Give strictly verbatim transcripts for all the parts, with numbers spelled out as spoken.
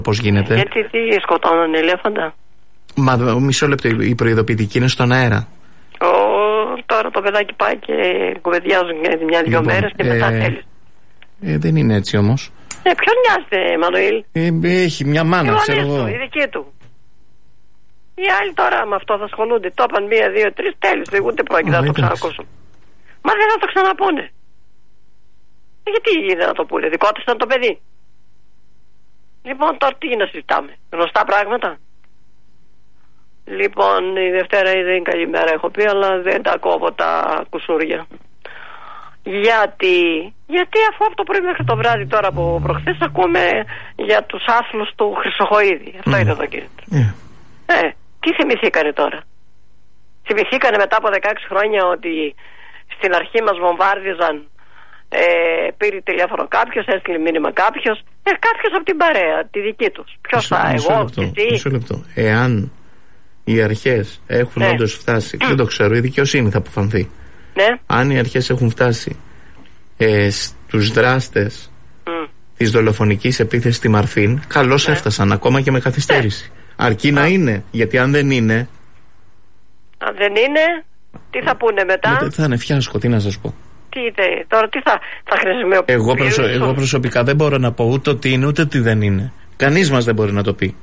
Πώς γίνεται. Γιατί τι σκοτώνουν ελέφαντα. Μα μισό λεπτό, η προειδοποιητική είναι στον αέρα. Ο, τώρα το παιδάκι πάει και κουβεντιάζουν μια-δυο λοιπόν, μέρες και μετά ε, θέλει. Ε, δεν είναι έτσι όμως. Ε, ποιον νοιάζεται, Μανουήλ. Ε, έχει μια μάνα, ξέρω εγώ. Η δική του. Οι άλλοι τώρα με αυτό θα ασχολούνται. Το είπαν μία, δύο, τρεις, τέλος. Ούτε πρόκειται να το ξανακούσουν. Μα δεν θα το ξαναπούνε. Γιατί δεν θα το πούνε, δικό του ήταν το παιδί. Λοιπόν, τώρα τι να συζητάμε. Γνωστά πράγματα. Λοιπόν, η Δευτέρα είναι καλημέρα έχω πει, αλλά δεν τα ακούω από τα κουσούρια. Γιατί, γιατί αφού από το πρωί μέχρι το βράδυ τώρα από προχθές ακούμε για τους άθλους του Χρυσοχοΐδη. Αυτό mm. είναι το κίνητρο. Yeah. Ε, τι θυμηθήκανε τώρα. Θυμηθήκανε μετά από δεκαέξι χρόνια ότι στην αρχή μας βομβάρδιζαν, ε, πήρε τηλέφωνο κάποιος, έστειλε μήνυμα κάποιος, ε, κάποιος από την παρέα, τη δική τους. Ποιος θα, εγώ, εσύ. Μισό λεπτό. Εάν οι αρχές έχουν ναι. όντως φτάσει, mm. δεν το ξέρω, η δικαιοσύνη θα αποφανθεί. Ναι. Αν οι αρχές έχουν φτάσει ε, στους δράστες mm. της δολοφονικής επίθεσης στη Μαρφίν, καλώς ναι. έφτασαν ακόμα και με καθυστέρηση. Ναι. Αρκεί Α. να είναι, γιατί αν δεν είναι. Αν δεν είναι, τι θα πούνε μετά. Δεν θα είναι φιάσκο, τι να σας πω. Τι είτε, τώρα τι θα, θα χρησιμοποιήσουμε. Εγώ, προσω, εγώ προσωπικά δεν μπορώ να πω ούτε ότι είναι ούτε ότι δεν είναι. Κανείς μας δεν μπορεί να το πει.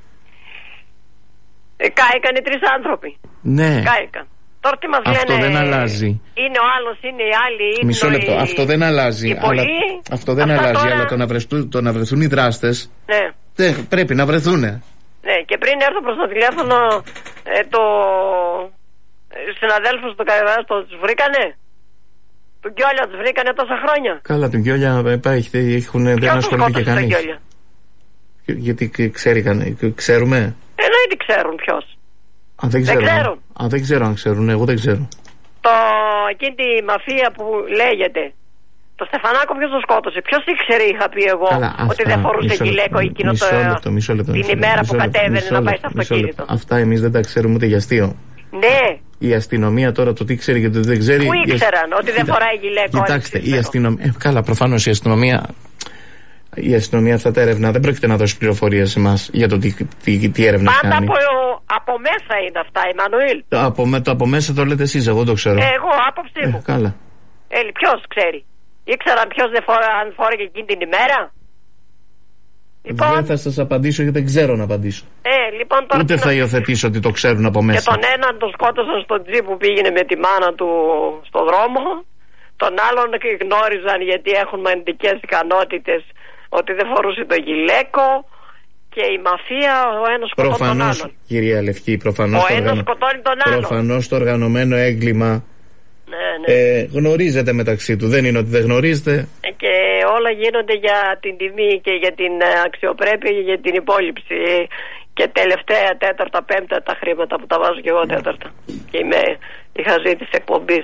Ε, κάηκαν οι τρεις άνθρωποι. Ναι. Κάηκαν. Τώρα τι μας αυτό λένε, δεν αλλάζει. Είναι ο άλλος, είναι οι άλλοι. Είναι Μισό λεπτό. Οι... Αυτό δεν αλλάζει. Αλλά... Αυτό δεν Αυτά αλλάζει. Τώρα... Αλλά το να, βρεθούν, το να βρεθούν οι δράστες. Ναι. Δεν, πρέπει να βρεθούν. Ναι, και πριν έρθω προς το τηλέφωνο, ε, το. Συναδέλφους του Καϊβάς τους βρήκανε. Του Γκιόλια τους βρήκανε τόσα χρόνια. Καλά, του Γκιόλια έχουν, δεν ασχολείται και κανείς. Γιατί ξέρει, ξέρουμε. Εννοείται ξέρουν ποιος. Α, δεν, ξέρω. δεν ξέρουν. Α, δεν ξέρω αν ξέρουν, εγώ δεν ξέρω. Το, εκείνη τη μαφία που λέγεται, το Στεφανάκο ποιος το σκότωσε. Ποιος ήξερε, είχα πει εγώ. Καλά, αυτά, ότι δεν φορούσε γυλαίκο εκείνο το, λεπτό, μισό λεπτό, την μισό ημέρα μισό που λεπτό, κατέβαινε μισό να λεπτό, πάει στο αυτοκίνητο. Αυτά εμείς δεν τα ξέρουμε ούτε για αστείο. Ναι. Η αστυνομία τώρα το τι ξέρει και το τι δεν ξέρει. Πού ήξεραν η... ότι δεν φοράει γυλαίκο. Κοιτάξτε, η αστυνομία. Ε, καλά, προφανώς η αστυνομία. Η αστυνομία αυτά τα έρευνα δεν πρόκειται να δώσει πληροφορίες σε εμάς για το τι, τι, τι έρευνα κάνει. Πάντα από, από μέσα είναι αυτά, Εμμανουήλ. Το από, το από μέσα το λέτε εσείς, εγώ το ξέρω. Ε, εγώ, άποψή μου. Ε, καλά. Έλλη, ποιος ξέρει. Ήξεραν ποιος δεν φόρα, αν φόραγε εκείνη την ημέρα. Λοιπόν, δεν θα σας απαντήσω γιατί δεν ξέρω να απαντήσω. Ε, λοιπόν, τώρα ούτε θα υιοθετήσω ότι το ξέρουν από μέσα. Και τον έναν τον σκότωσαν στο τζι που πήγαινε με τη μάνα του στο δρόμο. Τον άλλον γνώριζαν γιατί έχουν μαγνητικές ικανότητες, ότι δεν φορούσε το γυλαίκο. Και η μαφία, ο ένας σκοτώνει προφανώς, τον άλλον. Κυρία Λευκή, προφανώς. Ο ένας οργανω... σκοτώνει τον άλλον. Προφανώς το οργανωμένο έγκλημα ναι, ναι. Ε, γνωρίζετε μεταξύ του. Δεν είναι ότι δεν γνωρίζετε. Και όλα γίνονται για την τιμή και για την αξιοπρέπεια και για την υπόλοιψη. Και τελευταία, τέταρτα, πέμπτα τα χρήματα που τα βάζω και εγώ τέταρτα. Και είμαι, είχα ζήτηση εκπομπής.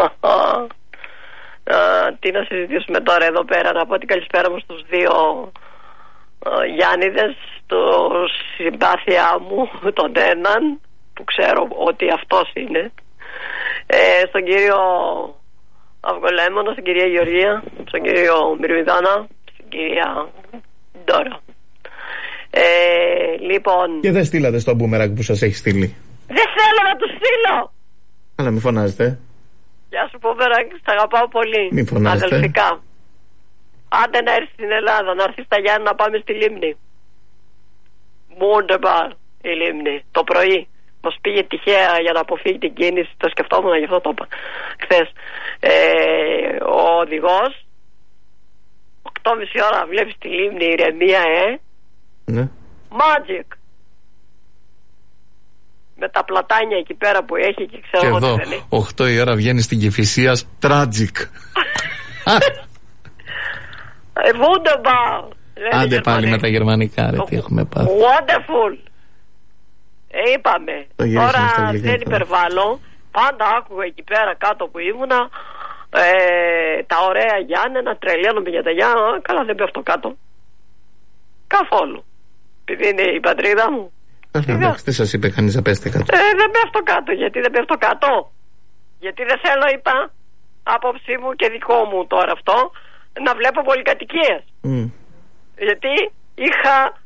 Τι να συζητήσουμε τώρα εδώ πέρα. Να πω την καλησπέρα μου στους δύο Γιάννηδες, το συμπάθειά μου, τον έναν που ξέρω ότι αυτός είναι, ε, στον κύριο Αυγολέμονα, στην κυρία Γεωργία, στον κύριο Μυρμηδάνα, στην κυρία Ντόρα. Ε, λοιπόν... Και δεν στείλατε στο μπούμερακ που σας έχει στείλει. Δεν θέλω να του στείλω. Αλλά μη φωνάζετε. Γεια σου μπούμερακ, σ' αγαπάω πολύ. Μη φωνάζετε. Αδελφικά. Άντε να έρθει στην Ελλάδα, να έρθει στα Γιάννη να πάμε στη Λίμνη. Wunderbar η Λίμνη, το πρωί. Μας πήγε τυχαία για να αποφύγει την κίνηση, το σκεφτόμουν, γι' αυτό το είπα χθες. Ε, ο οδηγός, οκτώ και μισή ώρα βλέπεις τη Λίμνη, ηρεμία, ε. Ναι. Magic. Με τα πλατάνια εκεί πέρα που έχει και ξέρω και ότι εδώ, δεν έχει. οκτώ η ώρα βγαίνει στην Κηφισίας, tragic. Wunderbar. Άντε πάλι με τα γερμανικά, ρε, τι έχουμε πάθει. Wonderful. Ε, είπαμε. Τώρα δεν υπερβάλλω. Πάντα άκουγα εκεί πέρα κάτω που ήμουνα ε, τα ωραία Γιάννενα, τρελαίνομαι για τα Γιάννενα. Καλά, δεν πέφτω κάτω. Καθόλου. Επειδή είναι η πατρίδα μου. Εντάξει, τι σας είπε κανείς να πέστε κάτω. Ε, δεν πέφτω κάτω. Γιατί δεν πέφτω κάτω. Γιατί δεν θέλω, είπα, άποψή μου και δικό μου τώρα αυτό, να βλέπω πολυκατοικίες. Mm. Γιατί είχα